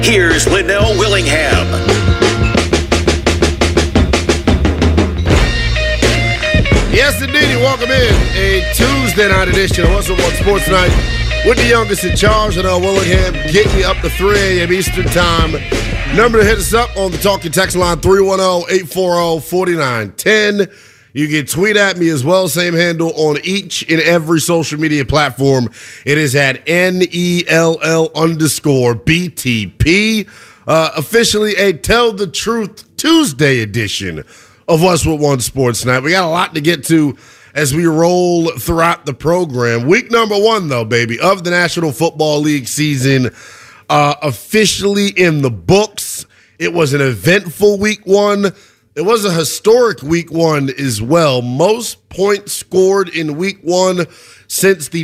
Here's Linnell Willingham. Yes, indeed. Welcome in a Tuesday night edition of Hustle One Sports Night with the youngest in charge, Linnell Willingham, getting you up to 3 a.m. Eastern Time. Number to hit us up on the talking text line, 310-840-4910. You can tweet at me as well, same handle on each and every social media platform. It is at NELL_BTP. Officially a Tell the Truth Tuesday edition of Us With One Sports Night. We got a lot to get to as we roll throughout the program. Week number 1, though, baby, of the National Football League season officially in the books. It was an eventful week 1. It was a historic week 1 as well. Most points scored in week 1 since the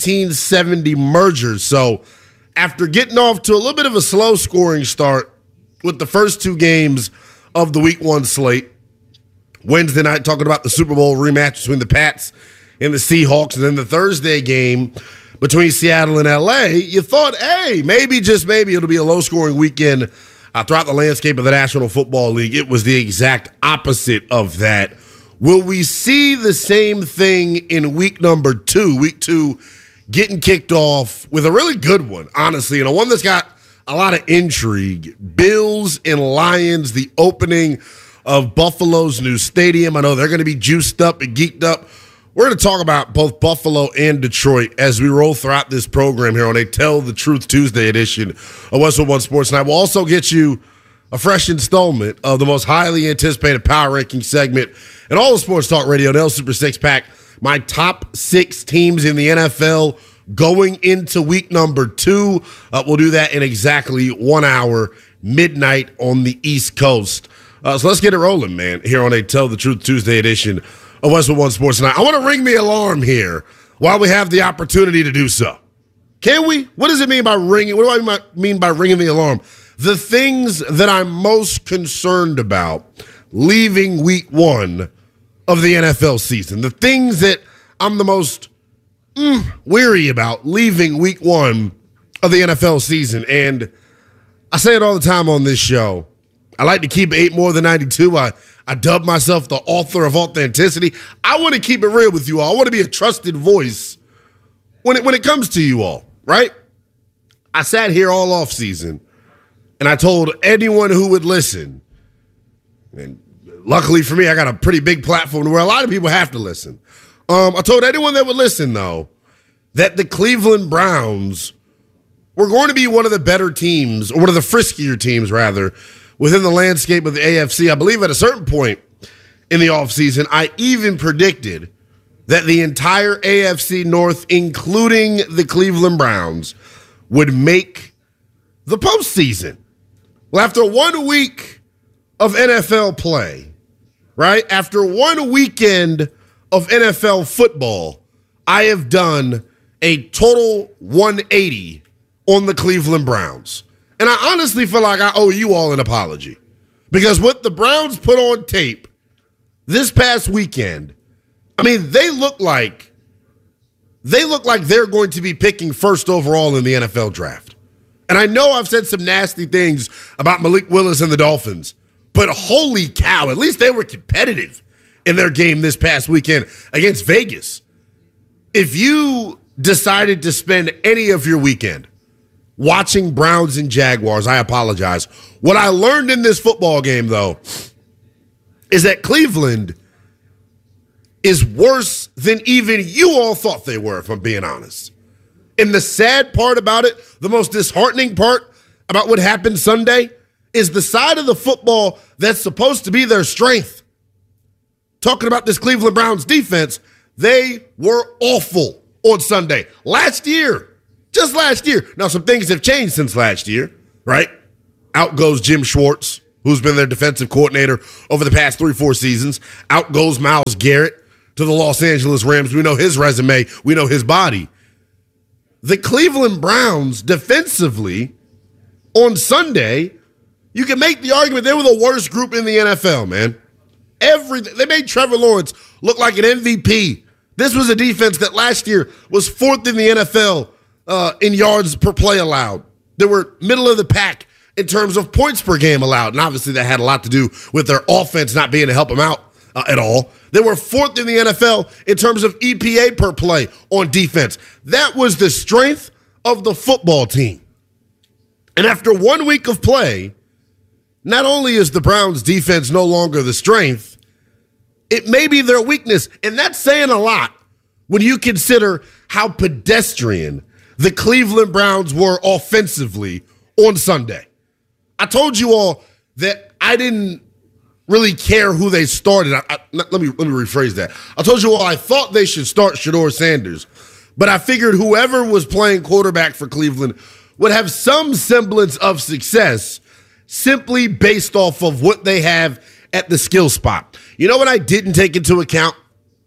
1970 merger. So after getting off to a little bit of a slow scoring start with the first 2 games of the week 1 slate, Wednesday night talking about the Super Bowl rematch between the Pats and the Seahawks, and then the Thursday game between Seattle and LA, you thought, hey, maybe, just maybe, it'll be a low-scoring weekend throughout the landscape of the National Football League. It was the exact opposite of that. Will we see the same thing in week number 2? Week 2 getting kicked off with a really good one, honestly, and a one that's got a lot of intrigue. Bills and Lions, the opening of Buffalo's new stadium. I know they're going to be juiced up and geeked up. We're going to talk about both Buffalo and Detroit as we roll throughout this program here on a Tell the Truth Tuesday edition of West One Sports Night. We'll also get you a fresh installment of the most highly anticipated power ranking segment in all of sports talk radio, the Super Six Pack. My top 6 teams in the NFL going into week number 2. We'll do that in exactly 1 hour, midnight on the East Coast. So let's get it rolling, man, here on a Tell the Truth Tuesday edition of West One Sports Night. I want to ring the alarm here while we have the opportunity to do so. Can we? What does it mean by ringing? What do I mean by ringing the alarm? The things that I'm most concerned about leaving week 1 of the NFL season. The things that I'm the most weary about leaving week 1 of the NFL season. And I say it all the time on this show. I like to keep it 8 more than 92. I dub myself the author of authenticity. I want to keep it real with you all. I want to be a trusted voice when it comes to you all, right? I sat here all off season, and I told anyone who would listen, and luckily for me, I got a pretty big platform where a lot of people have to listen. I told anyone that would listen, though, that the Cleveland Browns were going to be one of the better teams, or one of the friskier teams, rather, within the landscape of the AFC. I believe at a certain point in the offseason, I even predicted that the entire AFC North, including the Cleveland Browns, would make the postseason. Well, after 1 week of NFL play, right? After 1 weekend of NFL football, I have done a total 180 on the Cleveland Browns. And I honestly feel like I owe you all an apology. Because what the Browns put on tape this past weekend, I mean, they look like they're going to be picking first overall in the NFL draft. And I know I've said some nasty things about Malik Willis and the Dolphins, but holy cow, at least they were competitive in their game this past weekend against Vegas. If you decided to spend any of your weekend watching Browns and Jaguars, I apologize. What I learned in this football game, though, is that Cleveland is worse than even you all thought they were, if I'm being honest. And the sad part about it, the most disheartening part about what happened Sunday, is the side of the football that's supposed to be their strength. Talking about this Cleveland Browns defense, they were awful on Sunday. Just last year. Now, some things have changed since last year, right? Out goes Jim Schwartz, who's been their defensive coordinator over the past 3-4 seasons. Out goes Myles Garrett to the Los Angeles Rams. We know his resume. We know his body. The Cleveland Browns, defensively, on Sunday, you can make the argument they were the worst group in the NFL, man. They made Trevor Lawrence look like an MVP. This was a defense that last year was 4th in the NFL in yards per play allowed. They were middle of the pack in terms of points per game allowed. And obviously that had a lot to do with their offense not being able to help them out at all. They were 4th in the NFL in terms of EPA per play on defense. That was the strength of the football team. And after 1 week of play, not only is the Browns defense no longer the strength, it may be their weakness. And that's saying a lot when you consider how pedestrian the Cleveland Browns were offensively on Sunday. I told you all that I didn't really care who they started. Let me rephrase that. I told you all I thought they should start Shedeur Sanders, but I figured whoever was playing quarterback for Cleveland would have some semblance of success simply based off of what they have at the skill spot. You know what I didn't take into account?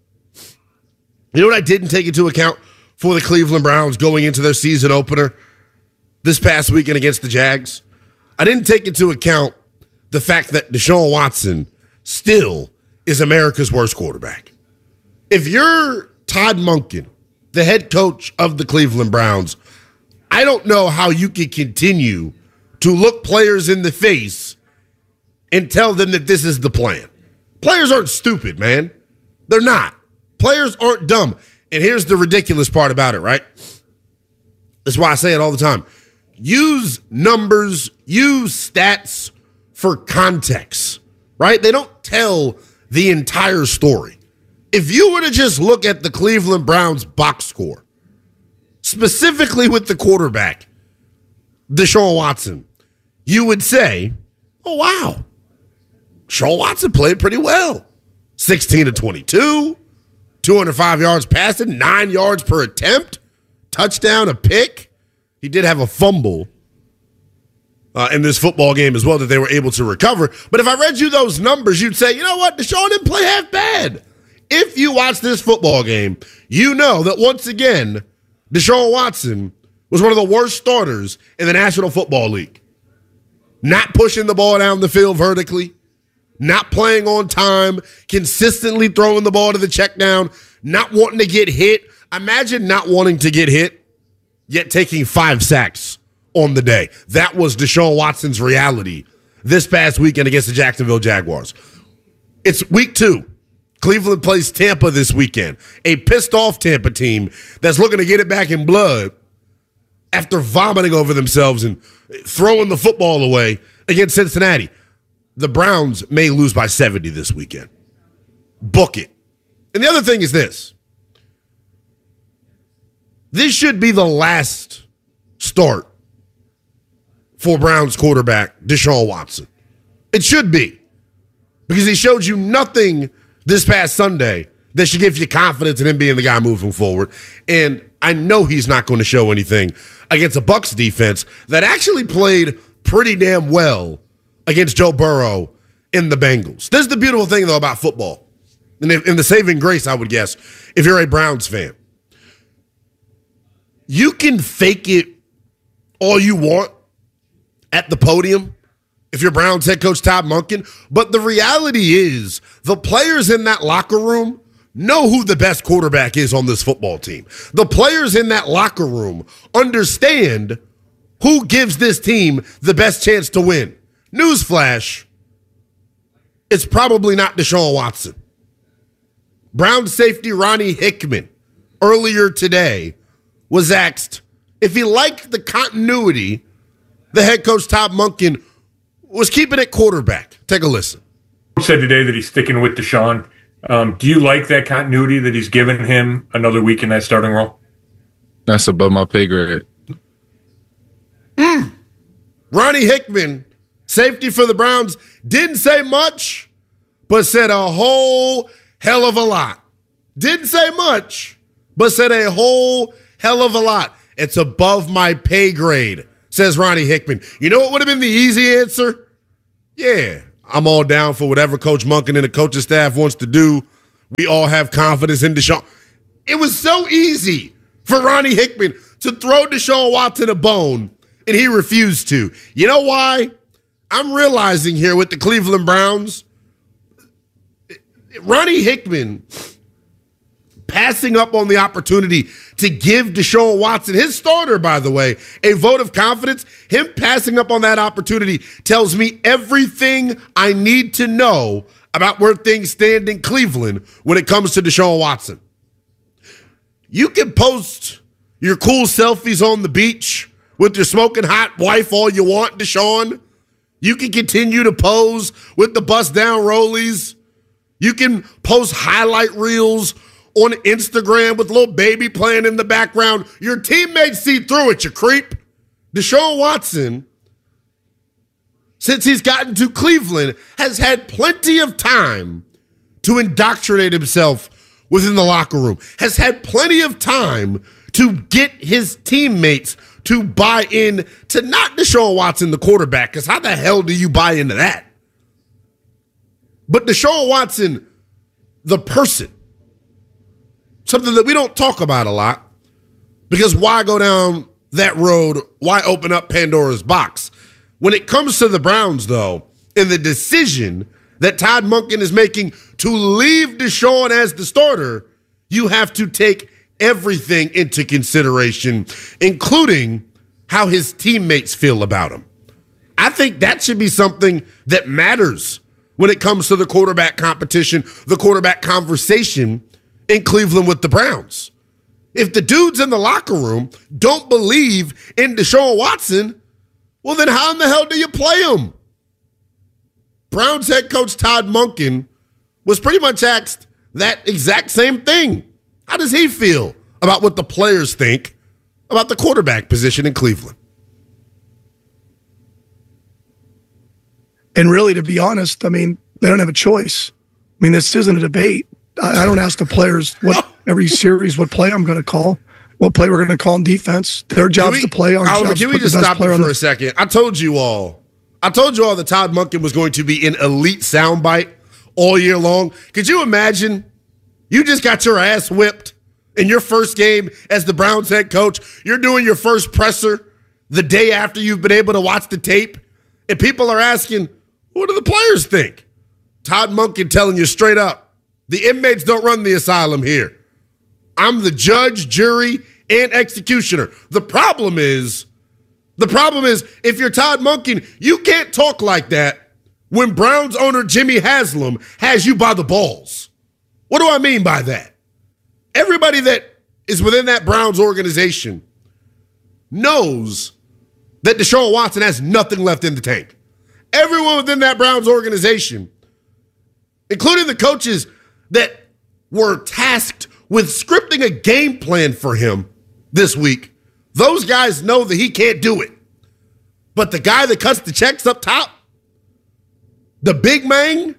You know what I didn't take into account for the Cleveland Browns going into their season opener this past weekend against the Jags? I didn't take into account the fact that Deshaun Watson still is America's worst quarterback. If you're Todd Monken, the head coach of the Cleveland Browns, I don't know how you can continue to look players in the face and tell them that this is the plan. Players aren't stupid, man. They're not. Players aren't dumb. And here's the ridiculous part about it, right? That's why I say it all the time. Use numbers, use stats for context, right? They don't tell the entire story. If you were to just look at the Cleveland Browns box score, specifically with the quarterback, Deshaun Watson, you would say, oh, wow, Deshaun Watson played pretty well. 16-22, 205 yards passing, 9 yards per attempt, touchdown, a pick. He did have a fumble in this football game as well that they were able to recover. But if I read you those numbers, you'd say, you know what, Deshaun didn't play half bad. If you watch this football game, you know that once again, Deshaun Watson was one of the worst starters in the National Football League. Not pushing the ball down the field vertically, not playing on time, consistently throwing the ball to the check down, not wanting to get hit. Imagine not wanting to get hit, yet taking 5 sacks on the day. That was Deshaun Watson's reality this past weekend against the Jacksonville Jaguars. It's week 2. Cleveland plays Tampa this weekend, a pissed-off Tampa team that's looking to get it back in blood after vomiting over themselves and throwing the football away against Cincinnati. The Browns may lose by 70 this weekend. Book it. And the other thing is this. This should be the last start for Browns quarterback Deshaun Watson. It should be. Because he showed you nothing this past Sunday that should give you confidence in him being the guy moving forward. And I know he's not going to show anything against a Bucs defense that actually played pretty damn well against Joe Burrow in the Bengals. This is the beautiful thing, though, about football. And the saving grace, I would guess, if you're a Browns fan. You can fake it all you want at the podium if you're Browns head coach Todd Monken, but the reality is the players in that locker room know who the best quarterback is on this football team. The players in that locker room understand who gives this team the best chance to win. Newsflash, it's probably not Deshaun Watson. Browns safety Ronnie Hickman earlier today was asked if he liked the continuity the head coach Todd Monken was keeping at quarterback. Take a listen. He said today that he's sticking with Deshaun. Do you like that continuity that he's given him another week in that starting role? That's above my pay grade. Ronnie Hickman, safety for the Browns, didn't say much, but said a whole hell of a lot. Didn't say much, but said a whole hell of a lot. It's above my pay grade, says Ronnie Hickman. You know what would have been the easy answer? Yeah, I'm all down for whatever Coach Monken and the coaching staff wants to do. We all have confidence in Deshaun. It was so easy for Ronnie Hickman to throw Deshaun Watson a bone, and he refused to. You know why? I'm realizing here with the Cleveland Browns, Ronnie Hickman passing up on the opportunity to give Deshaun Watson, his starter, by the way, a vote of confidence. Him passing up on that opportunity tells me everything I need to know about where things stand in Cleveland when it comes to Deshaun Watson. You can post your cool selfies on the beach with your smoking hot wife all you want, Deshaun. You can continue to pose with the bust down rollies. You can post highlight reels on Instagram with little baby playing in the background. Your teammates see through it, you creep. Deshaun Watson, since he's gotten to Cleveland, has had plenty of time to indoctrinate himself within the locker room, has had plenty of time to get his teammates to buy in to not Deshaun Watson, the quarterback, because how the hell do you buy into that? But Deshaun Watson, the person, something that we don't talk about a lot, because why go down that road? Why open up Pandora's box? When it comes to the Browns, though, and the decision that Todd Monken is making to leave Deshaun as the starter, you have to take everything into consideration, including how his teammates feel about him. I think that should be something that matters when it comes to the quarterback competition, the quarterback conversation in Cleveland with the Browns. If the dudes in the locker room don't believe in Deshaun Watson, well, then how in the hell do you play him? Browns head coach Todd Monken was pretty much asked that exact same thing. How does he feel about what the players think about the quarterback position in Cleveland? And really, to be honest, I mean, they don't have a choice. I mean, this isn't a debate. I don't ask the players what every series, what play I'm going to call, what play we're going to call in defense. Their job's to play. Our job's can we just stop it for a second? I told you all that Todd Monken was going to be an elite soundbite all year long. Could you imagine? You just got your ass whipped in your first game as the Browns head coach. You're doing your first presser the day after you've been able to watch the tape, and people are asking, what do the players think? Todd Monken telling you straight up, the inmates don't run the asylum here. I'm the judge, jury, and executioner. The problem is if you're Todd Monken, you can't talk like that when Browns owner Jimmy Haslam has you by the balls. What do I mean by that? Everybody that is within that Browns organization knows that Deshaun Watson has nothing left in the tank. Everyone within that Browns organization, including the coaches that were tasked with scripting a game plan for him this week, those guys know that he can't do it. But the guy that cuts the checks up top, the big man,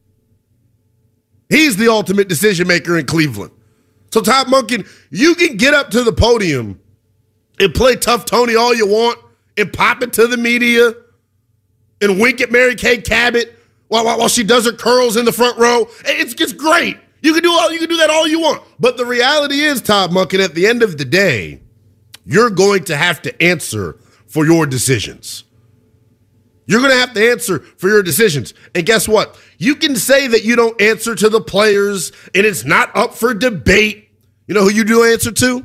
he's the ultimate decision maker in Cleveland. So Todd Monken, you can get up to the podium and play tough Tony all you want and pop it to the media and wink at Mary Kay Cabot while she does her curls in the front row. It's great. You can do that all you want. But the reality is, Todd Monken, at the end of the day, you're going to have to answer for your decisions. You're going to have to answer for your decisions. And guess what? You can say that you don't answer to the players and it's not up for debate. You know who you do answer to?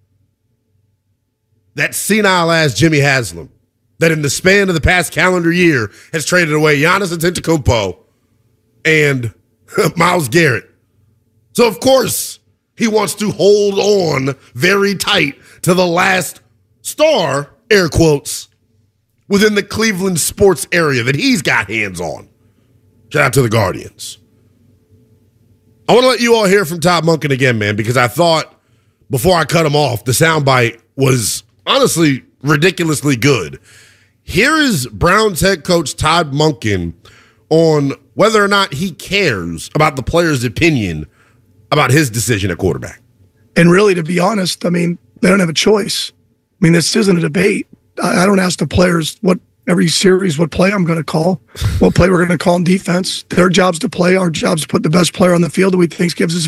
That senile-ass Jimmy Haslam that in the span of the past calendar year has traded away Giannis Antetokounmpo and Myles Garrett. So, of course, he wants to hold on very tight to the last star, air quotes, within the Cleveland sports area that he's got hands on. Shout out to the Guardians. I want to let you all hear from Todd Monken again, man, because I thought before I cut him off, the soundbite was honestly ridiculously good. Here is Browns head coach Todd Monken on whether or not he cares about the players' opinion about his decision at quarterback. And really, to be honest, I mean, they don't have a choice. I mean, this isn't a debate. I don't ask the players what every series, what play I'm going to call, what play we're going to call in defense. Their job's to play. Our job's to put the best player on the field that we think gives us